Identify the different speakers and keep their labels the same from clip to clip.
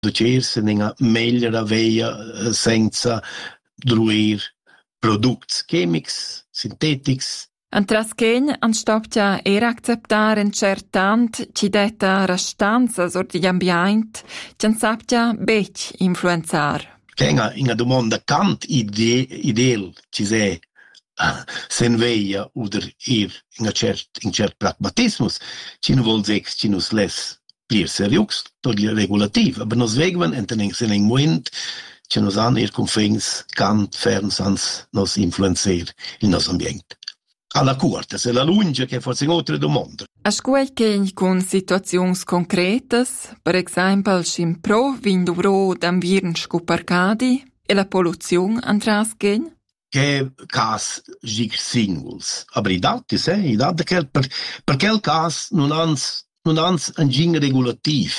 Speaker 1: Ducersi ninga meglio veia senza druir products chemics, sintetics.
Speaker 2: Antras Ken stopja acceptar en certant ci detta restanza or di ambient ci sapja bec influenzar.
Speaker 1: Kenga inga domanda cant ideal ci se sen veia oder in cert pragmatismus ci nu vol sex ci nus les plir seriux tot regulativ, aber nos vegvan en en moment ci nos an confins cant fern sans nos influencer il nos ambient. Alla corte, se la lunga che forse altre domande.
Speaker 2: A scuol che con situazioni concretas, per esempio sim pro vinduro d'ambiern scoparcadi e la polluzione andras gen?
Speaker 1: Che cas gig singles. Aber i dati che per quel cas non ans un gin regulativ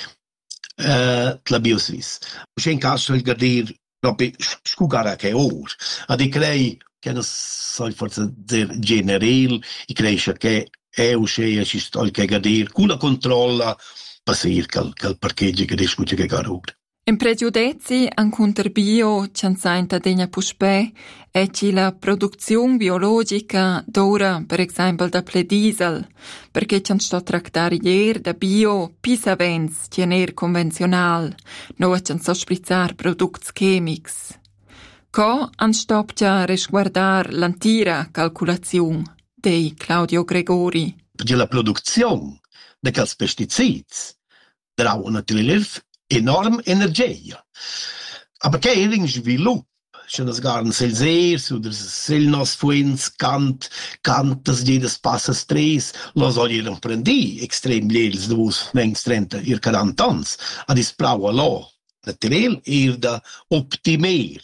Speaker 1: la biosvis. C'è in caso il gadir proprio scugara che or. Ad i crei che non so forse dire generale, i cresce che è uscita ci sto che gadir, culla controlla passir cal parcheggi che discute che garur.
Speaker 2: In pregiudizi an contro bio cianzainta degna puspè e ci la produzione biologica d'ora, per esempio da plediesel, perché cian sto trattare ieri da bio pisavens tiener convenzional, no cian so sprizzar products chemics. Co an stopja resguardar l'antira calculazione dei Claudio Gregori.
Speaker 1: Perché la produzione di questi pesticidi drau naturalmente enorm energia. Aber che è in sviluppo, se nos garn sel sers oder sel nos fuens cant das jedes passa stress, los olieron prendi extrem lels dus mengs 30 ir 40 ans, ad isprava lo naturel ir da optimer.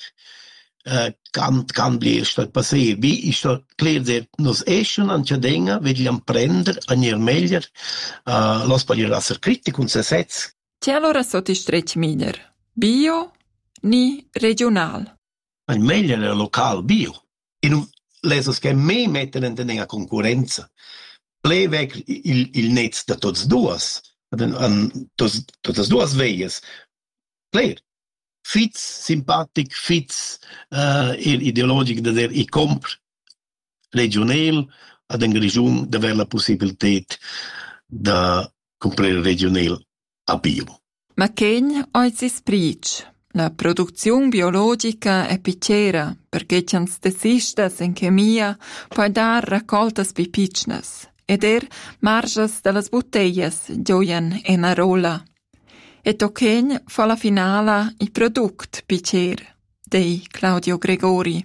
Speaker 1: Kan blir stat passer. Vi is dat clear dat nos eschen an denga vogliam prender an ir meglio los pagliar a ser critico un se sets.
Speaker 2: C'è allora sottistrecci mider? Bio ni regional?
Speaker 1: Il meglio è local bio. E non lesos che me mettere in tenere concorrenza. Plevec il netz da tots duas. Totes duas veias. Clear. Fits, simpatic, fits, ideologic da der i compr regional ad en region da ver la possibilitat da comprare regional a bio.
Speaker 2: Ma che oggi spric? La produzione biologica è piccera perché c'è stessistas in chemia puoi dar raccoltas pipicnas ed marges delle bottiglie gioien in a rolla. E tocchen fa la finala i product piccer dei Claudio Gregori.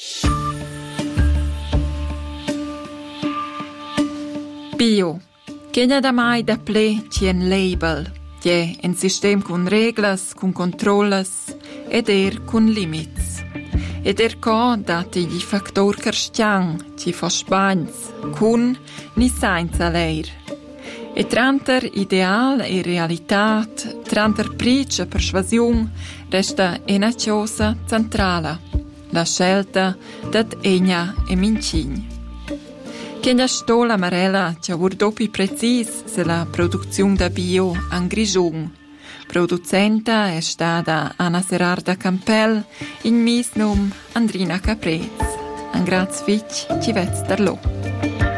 Speaker 2: Bio. Che da mai da ple c'ien label. Che un sistema con reglas, con controllas ed con limits. Ed co dati gli factor carstian ci fa spagns, con ni senza leir. E tranter ideal e realitat, tranter pric e persuasion, resta una cosa centrale, la scelta dat egna e mincin. Che la stola amarella ci ha doppio precis se la produzione da bio an Grigion. Producenta è stata Anna Serarda Campel, in mis nom Andrina Caprez. An grazie fitch ci vezz darlo.